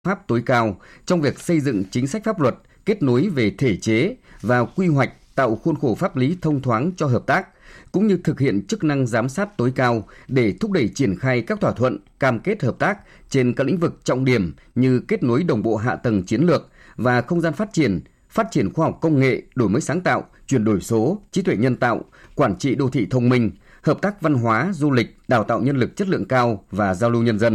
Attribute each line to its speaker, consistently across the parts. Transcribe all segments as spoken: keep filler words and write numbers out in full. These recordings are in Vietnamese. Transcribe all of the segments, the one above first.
Speaker 1: pháp tối cao trong việc xây dựng chính sách pháp luật, kết nối về thể chế và quy hoạch, tạo khuôn khổ pháp lý thông thoáng cho hợp tác, cũng như thực hiện chức năng giám sát tối cao để thúc đẩy triển khai các thỏa thuận, cam kết hợp tác trên các lĩnh vực trọng điểm như kết nối đồng bộ hạ tầng chiến lược và không gian phát triển, phát triển khoa học công nghệ, đổi mới sáng tạo, chuyển đổi số, trí tuệ nhân tạo, quản trị đô thị thông minh, hợp tác văn hóa, du lịch, đào tạo nhân lực chất lượng cao và giao lưu nhân dân.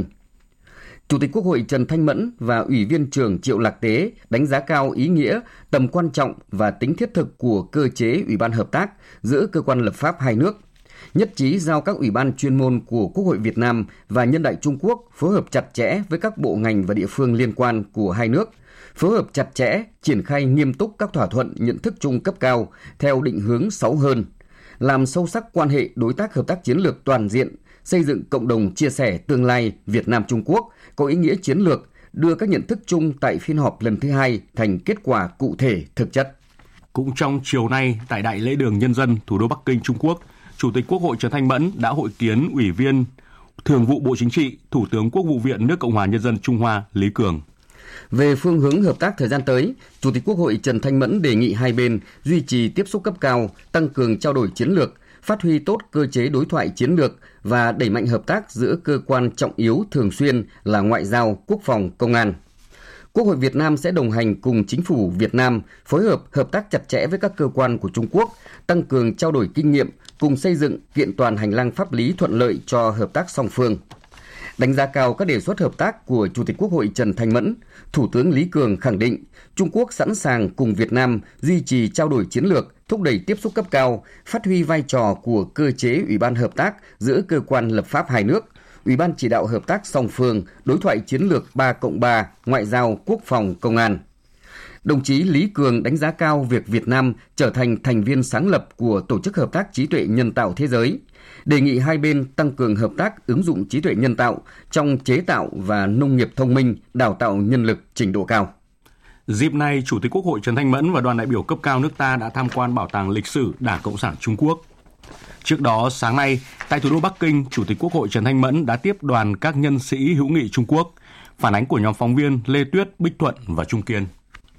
Speaker 1: Chủ tịch Quốc hội Trần Thanh Mẫn và Ủy viên Trưởng Triệu Lạc Tế đánh giá cao ý nghĩa, tầm quan trọng và tính thiết thực của cơ chế Ủy ban hợp tác giữa cơ quan lập pháp hai nước. Nhất trí giao các ủy ban chuyên môn của Quốc hội Việt Nam và Nhân đại Trung Quốc phối hợp chặt chẽ với các bộ ngành và địa phương liên quan của hai nước, phối hợp chặt chẽ, triển khai nghiêm túc các thỏa thuận nhận thức chung cấp cao theo định hướng sáu hơn, làm sâu sắc quan hệ đối tác hợp tác chiến lược toàn diện, xây dựng cộng đồng chia sẻ tương lai Việt Nam-Trung Quốc có ý nghĩa chiến lược, đưa các nhận thức chung tại phiên họp lần thứ hai thành kết quả cụ thể thực chất.
Speaker 2: Cũng trong chiều nay, tại Đại lễ đường Nhân dân, thủ đô Bắc Kinh, Trung Quốc, Chủ tịch Quốc hội Trần Thanh Mẫn đã hội kiến Ủy viên Thường vụ Bộ Chính trị, Thủ tướng Quốc vụ viện nước Cộng hòa Nhân dân Trung Hoa Lý Cường.
Speaker 1: Về phương hướng hợp tác thời gian tới, Chủ tịch Quốc hội Trần Thanh Mẫn đề nghị hai bên duy trì tiếp xúc cấp cao, tăng cường trao đổi chiến lược, phát huy tốt cơ chế đối thoại chiến lược và đẩy mạnh hợp tác giữa cơ quan trọng yếu thường xuyên là ngoại giao, quốc phòng, công an. Quốc hội Việt Nam sẽ đồng hành cùng chính phủ Việt Nam phối hợp hợp tác chặt chẽ với các cơ quan của Trung Quốc, tăng cường trao đổi kinh nghiệm, cùng xây dựng kiện toàn hành lang pháp lý thuận lợi cho hợp tác song phương. Đánh giá cao các đề xuất hợp tác của Chủ tịch Quốc hội Trần Thanh Mẫn, Thủ tướng Lý Cường khẳng định Trung Quốc sẵn sàng cùng Việt Nam duy trì trao đổi chiến lược, thúc đẩy tiếp xúc cấp cao, phát huy vai trò của cơ chế Ủy ban hợp tác giữa cơ quan lập pháp hai nước, Ủy ban chỉ đạo hợp tác song phương, đối thoại chiến lược ba cộng ba, ngoại giao, quốc phòng, công an. Đồng chí Lý Cường đánh giá cao việc Việt Nam trở thành thành viên sáng lập của Tổ chức Hợp tác Trí tuệ Nhân tạo Thế giới, đề nghị hai bên tăng cường hợp tác ứng dụng trí tuệ nhân tạo trong chế tạo và nông nghiệp thông minh, đào tạo nhân lực trình độ cao.
Speaker 2: Dịp này, Chủ tịch Quốc hội Trần Thanh Mẫn và đoàn đại biểu cấp cao nước ta đã tham quan Bảo tàng lịch sử Đảng Cộng sản Trung Quốc. Trước đó, sáng nay, tại thủ đô Bắc Kinh, Chủ tịch Quốc hội Trần Thanh Mẫn đã tiếp đoàn các nhân sĩ hữu nghị Trung Quốc. Phản ánh của nhóm phóng viên Lê Tuyết, Bích Thuận và Trung Kiên.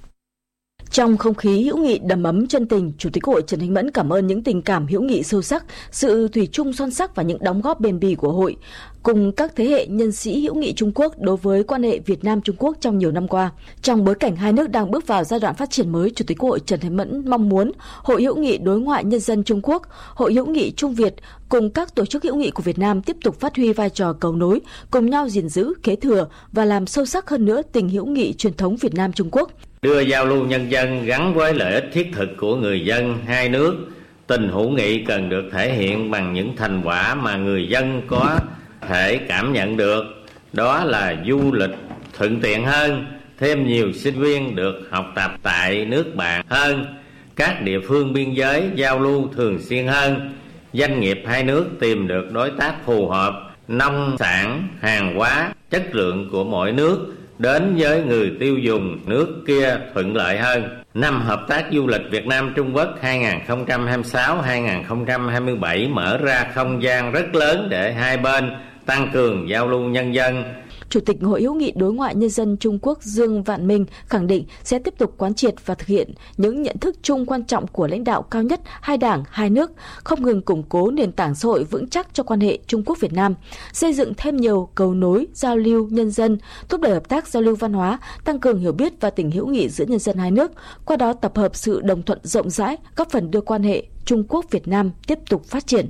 Speaker 3: Trong không khí hữu nghị đầm ấm chân tình, Chủ tịch Quốc hội Trần Thanh Mẫn cảm ơn những tình cảm hữu nghị sâu sắc, sự thủy chung son sắc và những đóng góp bền bỉ của hội cùng các thế hệ nhân sĩ hữu nghị Trung Quốc đối với quan hệ Việt Nam Trung Quốc trong nhiều năm qua. Trong bối cảnh hai nước đang bước vào giai đoạn phát triển mới, Chủ tịch Quốc hội Trần Thanh Mẫn mong muốn Hội hữu nghị đối ngoại nhân dân Trung Quốc, Hội hữu nghị Trung Việt cùng các tổ chức hữu nghị của Việt Nam tiếp tục phát huy vai trò cầu nối, cùng nhau gìn giữ, kế thừa và làm sâu sắc hơn nữa tình hữu nghị truyền thống Việt Nam Trung Quốc.
Speaker 4: Đưa giao lưu nhân dân gắn với lợi ích thiết thực của người dân hai nước, tình hữu nghị cần được thể hiện bằng những thành quả mà người dân có thể cảm nhận được. Đó là du lịch thuận tiện hơn, thêm nhiều sinh viên được học tập tại nước bạn hơn, các địa phương biên giới giao lưu thường xuyên hơn, doanh nghiệp hai nước tìm được đối tác phù hợp, nông sản, hàng hóa, chất lượng của mỗi nước đến với người tiêu dùng nước kia thuận lợi hơn. Năm hợp tác du lịch Việt Nam Trung Quốc hai không hai sáu đến hai không hai bảy mở ra không gian rất lớn để hai bên tăng cường giao lưu nhân dân.
Speaker 3: Chủ tịch Hội hữu nghị đối ngoại nhân dân Trung Quốc Dương Vạn Minh khẳng định sẽ tiếp tục quán triệt và thực hiện những nhận thức chung quan trọng của lãnh đạo cao nhất hai đảng, hai nước, không ngừng củng cố nền tảng xã hội vững chắc cho quan hệ Trung Quốc-Việt Nam, xây dựng thêm nhiều cầu nối, giao lưu nhân dân, thúc đẩy hợp tác giao lưu văn hóa, tăng cường hiểu biết và tình hữu nghị giữa nhân dân hai nước, qua đó tập hợp sự đồng thuận rộng rãi, góp phần đưa quan hệ Trung Quốc-Việt Nam tiếp tục phát triển.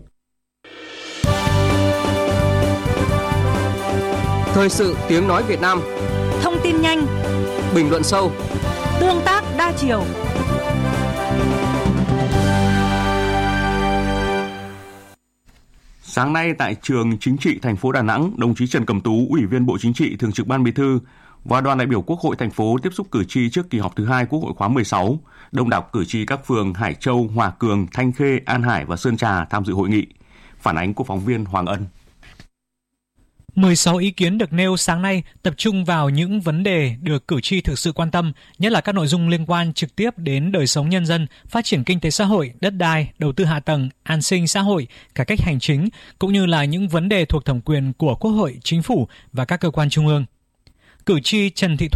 Speaker 5: Thời sự tiếng nói Việt Nam.
Speaker 6: Thông tin nhanh,
Speaker 5: bình luận sâu,
Speaker 6: tương tác đa chiều.
Speaker 2: Sáng nay tại trường Chính trị thành phố Đà Nẵng, đồng chí Trần Cẩm Tú, Ủy viên Bộ Chính trị, Thường trực Ban Bí thư và đoàn đại biểu Quốc hội thành phố tiếp xúc cử tri trước kỳ họp thứ hai Quốc hội khóa mười sáu. Đông đảo cử tri các phường Hải Châu, Hòa Cường, Thanh Khê, An Hải và Sơn Trà tham dự hội nghị. Phản ánh của phóng viên Hoàng Ân.
Speaker 7: mười sáu ý kiến được nêu sáng nay tập trung vào những vấn đề được cử tri thực sự quan tâm, nhất là các nội dung liên quan trực tiếp đến đời sống nhân dân, phát triển kinh tế xã hội, đất đai, đầu tư hạ tầng, an sinh xã hội, cải cách hành chính, cũng như là những vấn đề thuộc thẩm quyền của Quốc hội, Chính phủ và các cơ quan trung ương. cử tri Trần Thị Thuận